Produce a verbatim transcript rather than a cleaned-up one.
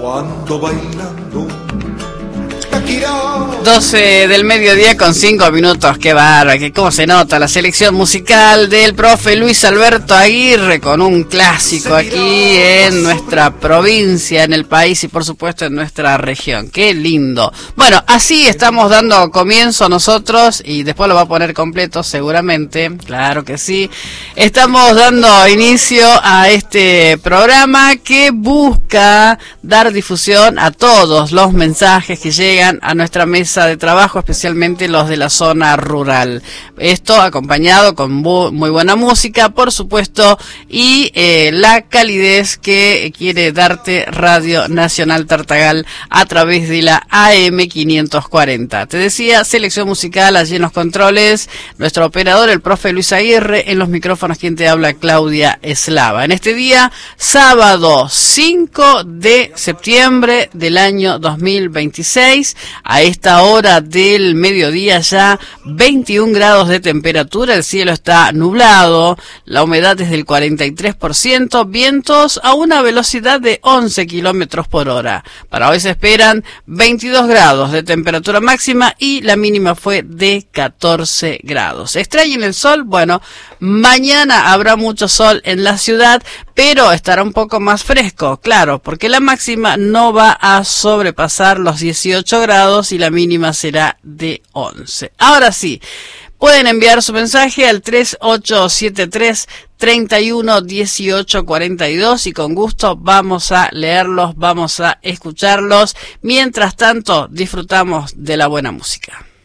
cuando bailando doce del mediodía con cinco minutos, qué bárbaro, que cómo se nota la selección musical del profe Luis Alberto Aguirre con un clásico aquí en nuestra provincia, en el país y por supuesto en nuestra región. Qué lindo. Bueno, así estamos dando comienzo nosotros y después lo va a poner completo seguramente, claro que sí. Estamos dando inicio a este programa que busca dar difusión a todos los mensajes que llegan a nuestra mesa de trabajo, especialmente los de la zona rural. Esto acompañado con muy buena música, por supuesto, y eh, la calidez que quiere darte Radio Nacional Tartagal a través de la A M quinientos cuarenta. Te decía, selección musical allí en los controles, nuestro operador, el profe Luis Aguirre, en los micrófonos quien te habla, Claudia Eslava. En este día, sábado cinco de septiembre del año dos mil veintiséis, a esta hora del mediodía ya veintiún grados de temperatura, el cielo está nublado, la humedad es del cuarenta y tres por ciento, vientos a una velocidad de once kilómetros por hora. Para hoy se esperan veintidós grados de temperatura máxima y la mínima fue de catorce grados. ¿Extrañen el sol? Bueno, mañana habrá mucho sol en la ciudad, pero estará un poco más fresco, claro, porque la máxima no va a sobrepasar los dieciocho grados y la mínima será de once. Ahora sí, pueden enviar su mensaje al tres ocho siete tres, treinta y uno, dieciocho, cuarenta y dos y con gusto vamos a leerlos, vamos a escucharlos. Mientras tanto, disfrutamos de la buena música.